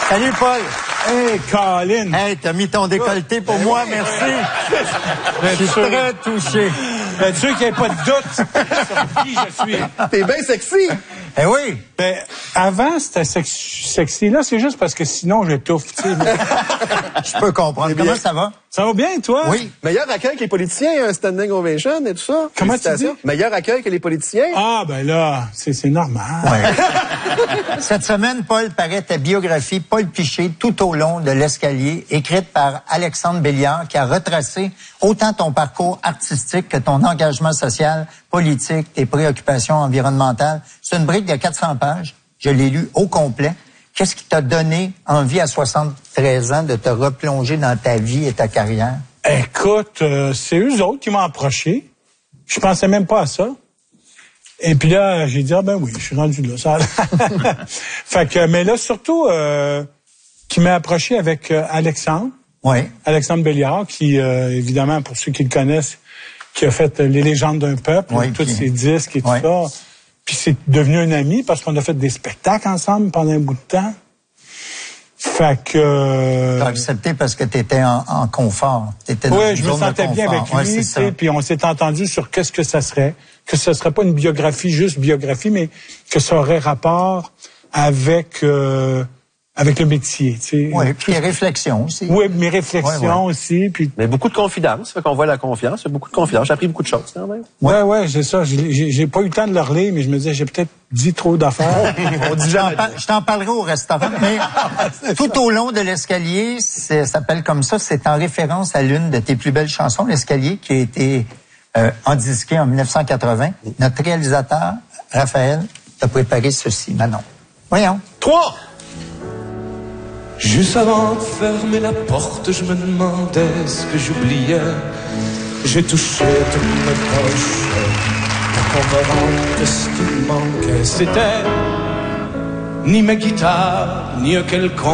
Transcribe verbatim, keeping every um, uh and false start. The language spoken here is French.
Salut, Paul. Hey, Colin. Hey, t'as mis ton décolleté pour moi, merci. Je suis très touché. Bien sûr qu'il n'y ait pas de doute sur qui je suis. T'es bien sexy. Eh oui. Ben, avant, c'était sex sexy. Là, c'est juste parce que sinon, j'étouffe. Je peux comprendre. Comment ça va? Ça va bien, toi? Oui. Meilleur accueil que les politiciens, un standing ovation et tout ça. Comment tu dis? Meilleur accueil que les politiciens. Ah, ben là, c'est normal. Ouais. Cette semaine, Paul, paraît ta biographie Paul Piché tout au long de l'escalier, écrite par Alexandre Béliard, qui a retracé autant ton parcours artistique que ton engagement social, politique, tes préoccupations environnementales. C'est une brique de quatre cents pages. Je l'ai lu au complet. Qu'est-ce qui t'a donné envie à soixante-treize ans de te replonger dans ta vie et ta carrière? Écoute, euh, c'est eux autres qui m'ont approché. Je pensais même pas à ça. Et puis là, j'ai dit, ah ben oui, je suis rendu là. Ça fait que, mais là, surtout, euh, qui m'a approché avec euh, Alexandre. Oui. Alexandre Béliard, qui, euh, évidemment, pour ceux qui le connaissent, qui a fait euh, Les légendes d'un peuple, oui, tous puis... ses disques et tout oui. ça. Puis c'est devenu un ami parce qu'on a fait des spectacles ensemble pendant un bout de temps. Fait que... Euh... T'as accepté parce que t'étais en, en confort. T'étais dans oui, une je me zone sentais de bien avec ouais, lui, c'est puis on s'est entendu sur qu'est-ce que ça serait, que ce serait pas une biographie, juste biographie, mais que ça aurait rapport avec euh, avec le métier, tu sais. Oui, puis les réflexions aussi. Oui, mes réflexions ouais, ouais. aussi, puis... Mais beaucoup de confiance, ça fait qu'on voit la confiance. Il y a beaucoup de confiance. J'ai appris beaucoup de choses quand même. Ouais, ouais, c'est ça. J'ai, j'ai pas eu le temps de le relire, mais je me disais, j'ai peut-être dit trop d'affaires. On dit, j'en par... Je t'en parlerai au restaurant, mais tout au long de l'escalier, ça s'appelle comme ça, c'est en référence à l'une de tes plus belles chansons, L'escalier, qui a été euh, endisquée en dix-neuf cent quatre-vingts. Notre réalisateur, Raphaël, t'a préparé ceci, Manon. Voyons. Trois! Juste avant de fermer la porte, je me demandais ce que j'oubliais. J'ai touché toutes mes poches pour qu'on me rende ce qui me manquait. C'était ni ma guitare, ni un quelconque